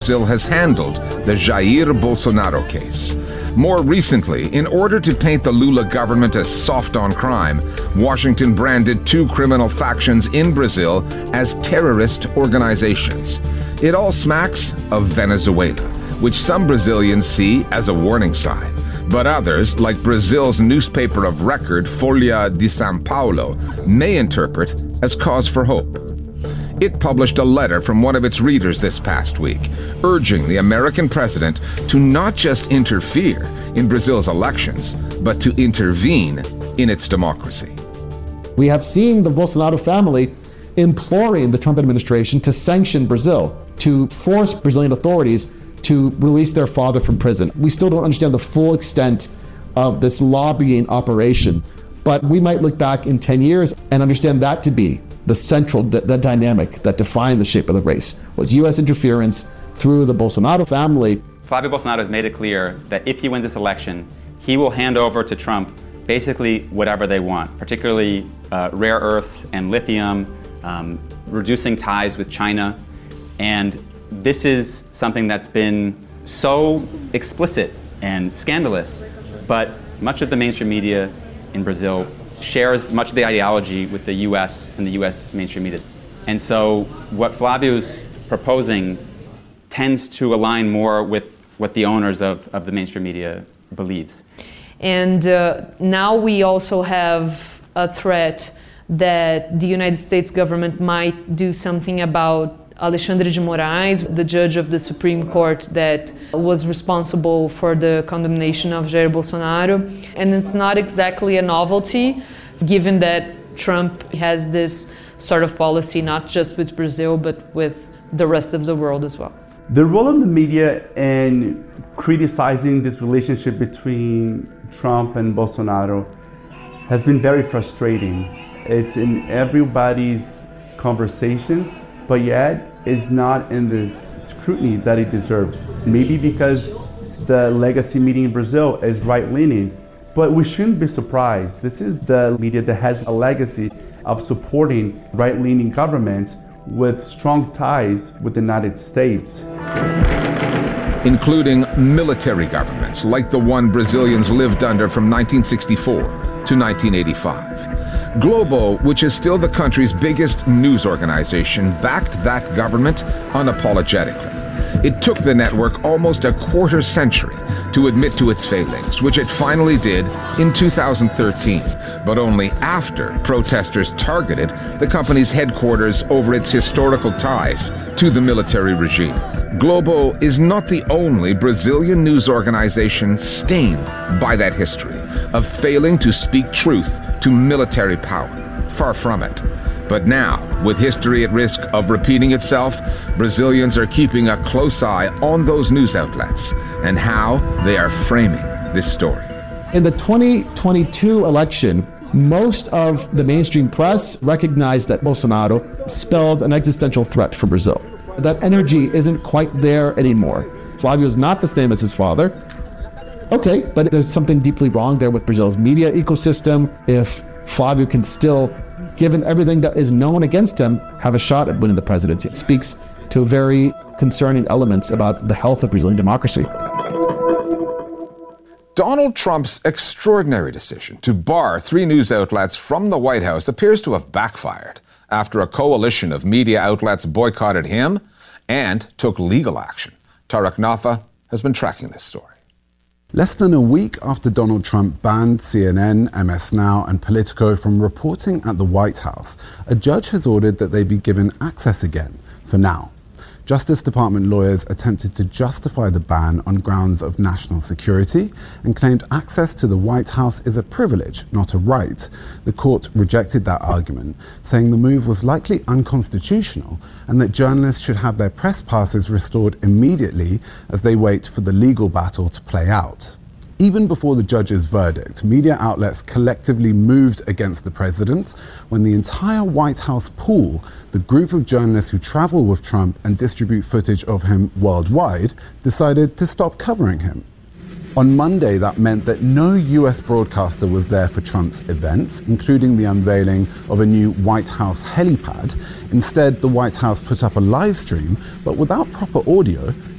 Brazil has handled the Jair Bolsonaro case. More recently, in order to paint the Lula government as soft on crime, Washington branded two criminal factions in Brazil as terrorist organizations. It all smacks of Venezuela, which some Brazilians see as a warning sign. But others, like Brazil's newspaper of record, Folha de São Paulo, may interpret as cause for hope. It published a letter from one of its readers this past week, urging the American president to not just interfere in Brazil's elections, but to intervene in its democracy. We have seen the Bolsonaro family imploring the Trump administration to sanction Brazil, to force Brazilian authorities to release their father from prison. We still don't understand the full extent of this lobbying operation, but we might look back in 10 years and understand that to be the central the dynamic that defined the shape of the race, was U.S. interference through the Bolsonaro family. Flavio Bolsonaro has made it clear that if he wins this election, he will hand over to Trump basically whatever they want, particularly rare earths and lithium, reducing ties with China. And this is something that's been so explicit and scandalous, but much of the mainstream media in Brazil shares much of the ideology with the U.S. and the U.S. mainstream media. And so what Flavio's proposing tends to align more with what the owners of the mainstream media believes. And now we also have a threat that the United States government might do something about Alexandre de Moraes, the judge of the Supreme Court that was responsible for the condemnation of Jair Bolsonaro. And it's not exactly a novelty, given that Trump has this sort of policy, not just with Brazil, but with the rest of the world as well. The role of the media in criticizing this relationship between Trump and Bolsonaro has been very frustrating. It's in everybody's conversations, but yet is not in this scrutiny that it deserves. Maybe because the legacy media in Brazil is right-leaning, but we shouldn't be surprised. This is the media that has a legacy of supporting right-leaning governments with strong ties with the United States. Including military governments like the one Brazilians lived under from 1964 to 1985. Globo, which is still the country's biggest news organization, backed that government unapologetically. It took the network almost a quarter century to admit to its failings, which it finally did in 2013, but only after protesters targeted the company's headquarters over its historical ties to the military regime. Globo is not the only Brazilian news organization stained by that history of failing to speak truth to military power. Far from it. But now, with history at risk of repeating itself, Brazilians are keeping a close eye on those news outlets and how they are framing this story. In the 2022 election, most of the mainstream press recognized that Bolsonaro spelled an existential threat for Brazil. That energy isn't quite there anymore. Flavio is not the same as his father. Okay, but there's something deeply wrong there with Brazil's media ecosystem. If Flavio can still, given everything that is known against him, have a shot at winning the presidency, it speaks to very concerning elements about the health of Brazilian democracy. Donald Trump's extraordinary decision to bar 3 news outlets from the White House appears to have backfired after a coalition of media outlets boycotted him and took legal action. Tarek Nafa has been tracking this story. Less than a week after Donald Trump banned CNN, MS Now, and Politico from reporting at the White House, a judge has ordered that they be given access again, for now. Justice Department lawyers attempted to justify the ban on grounds of national security and claimed access to the White House is a privilege, not a right. The court rejected that argument, saying the move was likely unconstitutional and that journalists should have their press passes restored immediately as they wait for the legal battle to play out. Even before the judge's verdict, media outlets collectively moved against the president when the entire White House pool, the group of journalists who travel with Trump and distribute footage of him worldwide, decided to stop covering him. On Monday, that meant that no US broadcaster was there for Trump's events, including the unveiling of a new White House helipad. Instead, the White House put up a live stream, but without proper audio,